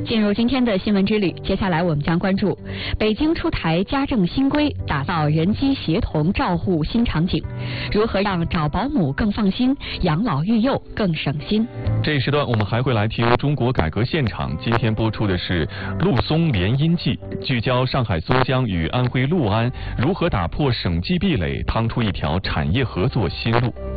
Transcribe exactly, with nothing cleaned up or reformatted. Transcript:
进入今天的新闻之旅，接下来我们将关注北京出台家政新规，打造人机协同照护新场景，如何让找保姆更放心，养老育幼更省心。 这一时段我们还会来听中国改革现场，今天播出的是陆松联姻记，聚焦上海松江与安徽六安如何打破省际壁垒，趟出一条产业合作新路。